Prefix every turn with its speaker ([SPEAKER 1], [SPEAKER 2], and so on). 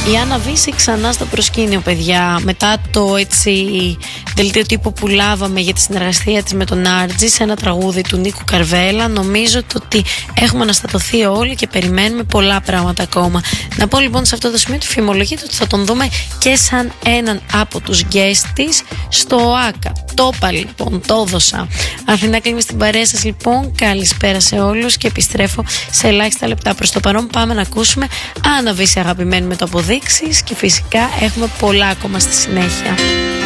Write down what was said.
[SPEAKER 1] Η Άννα Βύση ξανά στο προσκήνιο, παιδιά. Μετά το δελτίο τύπου που λάβαμε για τη συνεργασία της με τον Άρτζη σε ένα τραγούδι του Νίκου Καρβέλα, νομίζω ότι έχουμε αναστατωθεί όλοι και περιμένουμε πολλά πράγματα ακόμα. Να πω λοιπόν σε αυτό το σημείο ότι φημολογείται ότι θα τον δούμε και σαν έναν από τους guest της στο ΟΑΚΑ. Το είπα λοιπόν, το έδωσα. Αθηνά κλείνει στην παρέα σας λοιπόν. Καλησπέρα σε όλους και επιστρέφω σε ελάχιστα λεπτά. Προς το παρόν πάμε να ακούσουμε Άννα Βύση αγαπημένη με το αποδείξεις και φυσικά έχουμε πολλά ακόμα στη συνέχεια.